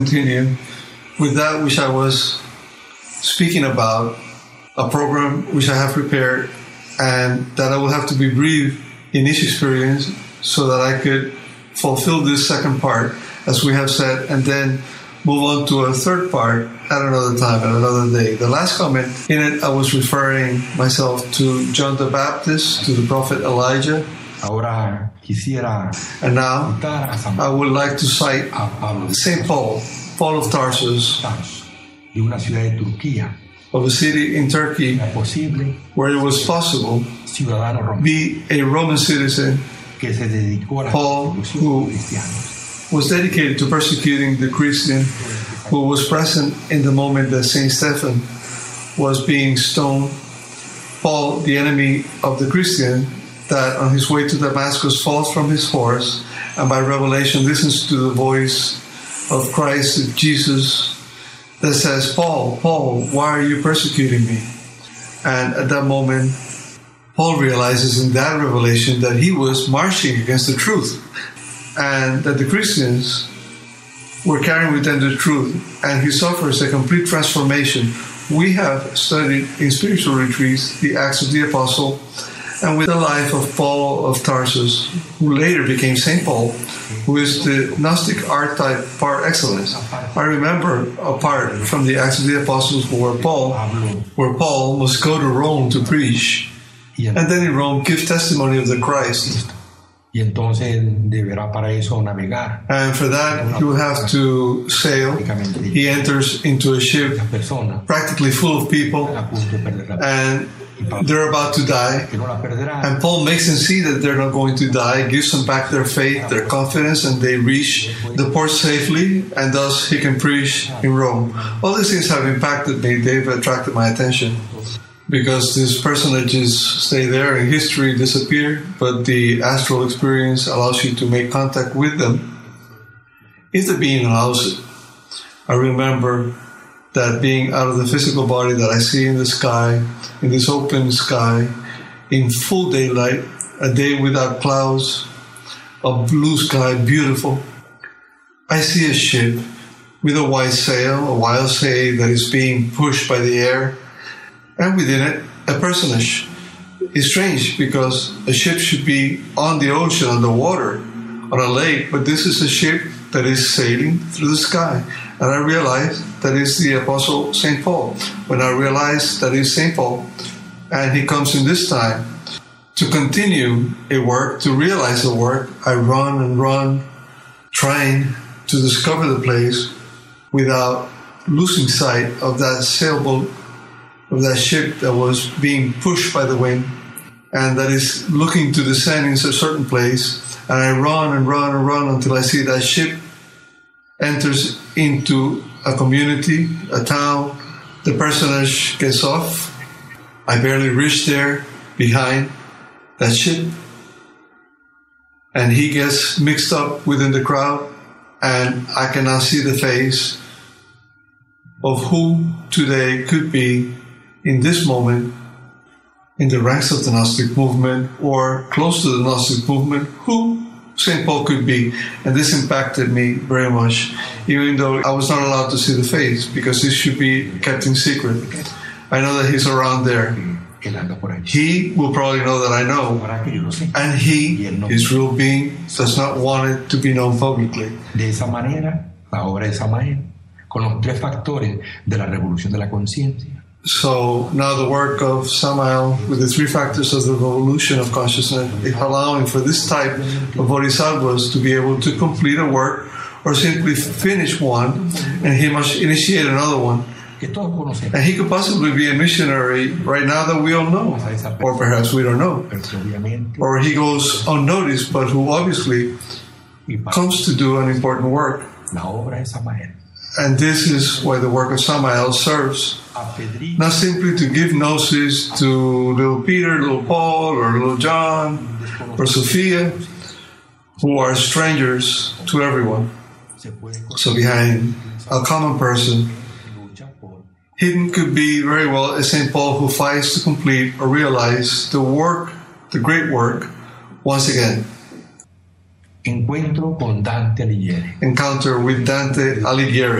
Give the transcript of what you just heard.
continue with that which I was speaking about, a program which I have prepared and that I will have to be brief in each experience so that I could fulfill this second part, as we have said, and then move on to a third part at another time, at another day. The last comment in it, I was referring myself to John the Baptist, to the prophet Elijah. Ahora quisiera And now citar a San I would like to cite Pablo de St. Paul, Paul of Tarsus, Tarso, de una ciudad de Turquía, of a city in Turkey era posible where it was possible ciudadano romano be a Roman citizen, que se dedicó a la Paul, persecución who de cristianos. was dedicated to persecuting the Christian who was present in the moment that St. Stephen was being stoned. Paul, the enemy of the Christian, that on his way to Damascus falls from his horse and by revelation listens to the voice of Christ, Jesus, that says, Paul, Paul, why are you persecuting me? And at that moment, Paul realizes in that revelation that he was marching against the truth and that the Christians were carrying with them the truth, and he suffers a complete transformation. We have studied in spiritual retreats the Acts of the Apostle and with the life of Paul of Tarsus, who later became St. Paul, who is the Gnostic archetype par excellence. I remember a part from the Acts of the Apostles where Paul must go to Rome to preach, and then in Rome give testimony of the Christ. Y entonces deberá para eso navegar. And for that, he will have to sail. He enters into a ship Personas practically full of people, a punto de perder la and they're about to die. que no la perderá. And Paul makes them see that they're not going to die, gives them back their faith, their confidence, and they reach the port safely, and thus he can preach in Rome. All these things have impacted me. They've attracted my attention because these personages stay there in history, disappear, but the astral experience allows you to make contact with them if the being allows it. I remember that being out of the physical body that I see in the sky, in this open sky, in full daylight, a day without clouds, a blue sky, beautiful. I see a ship with a white sail, a wild sail that is being pushed by the air, and within it, a personage. It's strange because a ship should be on the ocean, on the water, on a lake, but this is a ship that is sailing through the sky. And I realized that is the Apostle St. Paul. When I realized that is St. Paul, and he comes in this time to continue a work, to realize a work, I run and run, trying to discover the place without losing sight of that sailboat, of that ship that was being pushed by the wind and that is looking to descend into a certain place. And I run and run and run until I see that ship enters into a community, a town. The personage gets off. I barely reach there behind that ship. And he gets mixed up within the crowd, and I cannot see the face of who today could be in this moment in the ranks of the Gnostic movement or close to the Gnostic movement, who St. Paul could be. And this impacted me very much, even though I was not allowed to see the face because this should be kept in secret. I know that he's around there. He will probably know that I know, and he, his real being, does not want it to be known publicly. De esa manera, la obra de Samael, con los tres factores de la revolución de la conciencia. So now the work of Samael with the three factors of the revolution of consciousness is allowing for this type of bodhisattvas to be able to complete a work or simply finish one, and he must initiate another one. And he could possibly be a missionary right now that we all know, or perhaps we don't know. Or he goes unnoticed, but who obviously comes to do an important work. And this is why the work of Samael serves, not simply to give gnosis to little Peter, little Paul, or little John, or Sophia, who are strangers to everyone. So behind a common person, hidden could be very well a St. Paul who fights to complete or realize the work, the great work, once again. Encuentro con Dante Alighieri. Encounter with Dante Alighieri.